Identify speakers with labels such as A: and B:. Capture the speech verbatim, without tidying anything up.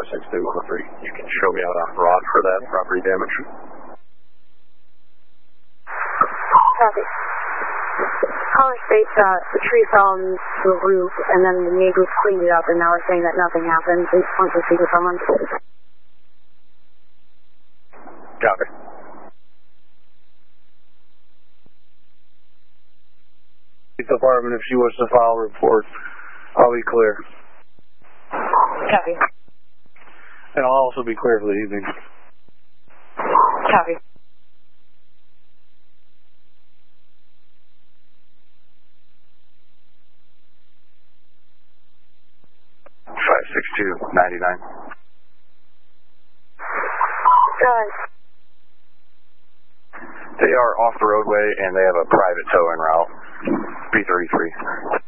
A: six two one three. You can show me out on Rod for that property damage.
B: Copy. Caller states that the tree fell on the roof and then the neighbors cleaned it up and now we're saying that nothing happened. They just want to speak with someone.
A: Copy. Department, if you wish to file a report, I'll be clear.
B: Copy.
A: And I'll also be clear for the evening.
B: Copy.
A: five six two nine nine.
B: Guys.
A: They are off the roadway and they have a private towing route. B thirty-three.